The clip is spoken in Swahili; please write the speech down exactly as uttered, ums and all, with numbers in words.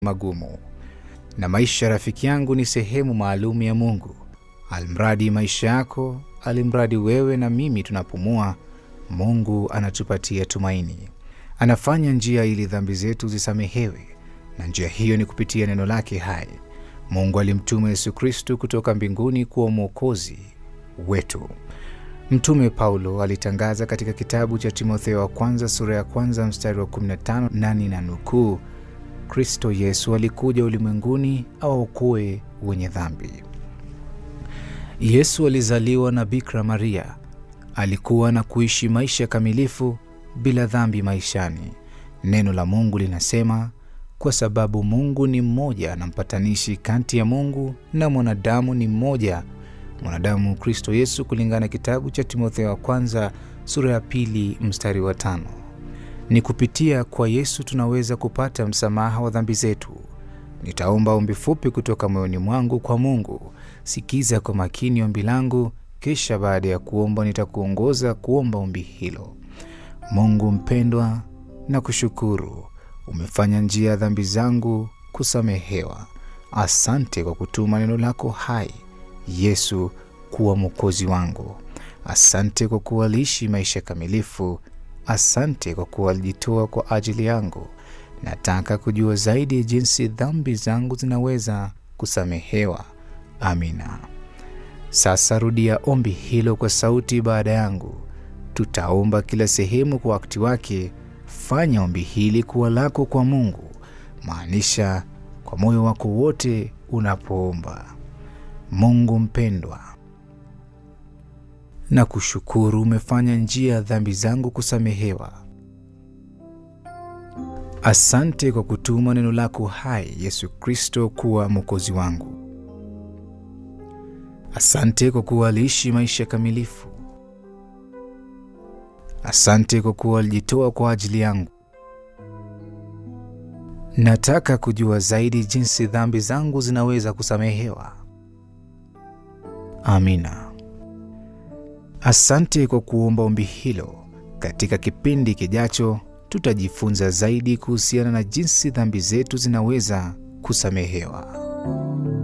magumu. Na maisha rafiki yangu ni sehemu maalum ya Mungu. Almradi maisha yako, alimradi wewe na mimi tunapumua, Mungu anatupatia tumaini. Anafanya njia ili dhambi zetu zisamehewe, na njia hiyo ni kupitia neno lake hai. Mungu alimtuma Yesu Kristo kutoka mbinguni kuwa mwokozi wetu. Mtume Paulo alitangaza katika kitabu cha Timotheo wa kwanza sura ya kwanza mstari wa kumi na tano, nani na nukuu, Kristo Yesu alikuja ulimwenguni awaokoe wenye dhambi. Yesu alizaliwa na Bikira Maria. Alikuwa na kuishi maisha kamilifu bila dhambi maishani. Neno la Mungu linasema, kwa sababu Mungu ni mmoja na mpatanishi kati ya Mungu na mwanadamu ni mmoja, mwanadamu Kristo Yesu, kulingana kitabu cha Timotheo wa kwanza sura ya pili mstari wa tano. Ni kupitia kwa Yesu tunaweza kupata msamaha wa dhambi zetu. Nitaomba ombi fupi kutoka moyoni mwangu kwa Mungu. Sikiza kwa makini ombi langu, kisha baada ya kuomba nitakuongoza kuomba ombi hilo. Mungu mpendwa, na kushukuru umefanya njia ya dhambi zangu kusamehewa. Asante kwa kutuma neno lako hai, Yesu, kuwa mwokozi wangu. Asante kwa kuwalishi maisha kamilifu. Asante kwa kuwalijitoa kwa ajili yangu. Nataka kujua zaidi jinsi dhambi zangu zinaweza kusamehewa. Amina. Sasa rudia ombi hilo kwa sauti baada yangu. Tutaomba kila sehemu kwa wakati wake. Fanya ombi hili kuwa lako kwa Mungu. Maanisha kwa moyo wako wote unapoomba. Mungu mpendwa, na kushukuru umefanya njia ya dhambi zangu kusamehewa. Asante kwa kutuma neno lako hai, Yesu Kristo, kuwa mwokozi wangu. Asante kwa kuwalishi maisha kamilifu. Asante kwa kuwalijitoa kwa ajili yangu. Nataka kujua zaidi jinsi dhambi zangu zinaweza kusamehewa. Amina. Asante kwa kuomba ombi hilo. Katika kipindi kijacho tutajifunza zaidi kuhusiana na jinsi dhambi zetu zinaweza kusamehewa.